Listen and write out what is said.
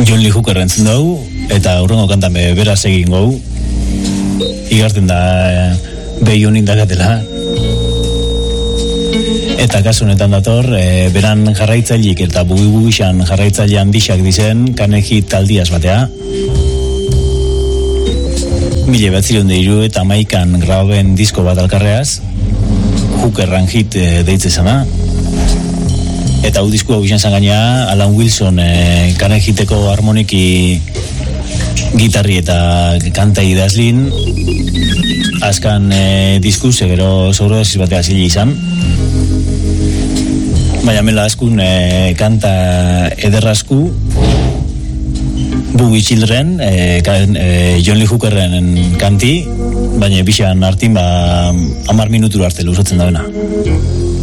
John Lee Hooker entzun dugu, eta aurrengo kantan beraz egin gau. Igarten da behi honin dakatela. Eta kasu honetan dator, beran jarraitzailik eta bugi-bugisan jarraitzaile handixak dizen, Carnegie taldiaz batea. 1973 graben disko bat alkarreaz, Hookerran hit deitze zana. Eta hau disko hau izan zan gaina, Alan Wilson Carnegieteko harmoniki gitarri eta kanta idazlin, azkan diskuse gero sobredosis batea zile izan. Baina mela askun kanta ederrazku, Boogie Children, John Lee Hookerren kanti, baina bixan hartin 10 minutu arte luzatzen da bena.